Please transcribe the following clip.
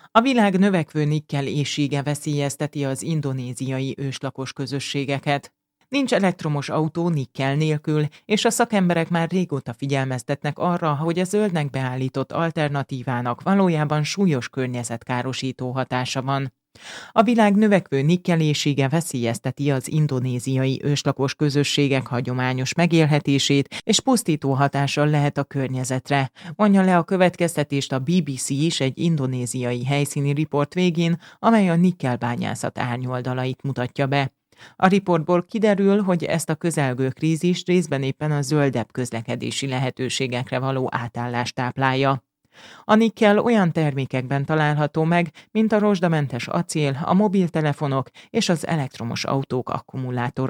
A világ növekvő nikkel éhsége veszélyezteti az indonéziai őslakos közösségeket. Nincs elektromos autó nikkel nélkül, és a szakemberek már régóta figyelmeztetnek arra, hogy a zöldnek beállított alternatívának valójában súlyos környezetkárosító hatása van. A világ növekvő nikkelésége veszélyezteti az indonéziai őslakos közösségek hagyományos megélhetését, és pusztító hatással lehet a környezetre. Vonja le a következtetést a BBC is egy indonéziai helyszíni riport végén, amely a nikkelbányászat árnyoldalait mutatja be. A riportból kiderül, hogy ezt a közelgő krízist részben éppen a zöldebb közlekedési lehetőségekre való átállás táplálja. A nikkel olyan termékekben található meg, mint a rozsdamentes acél, a mobiltelefonok és az elektromos autók akkumulátora.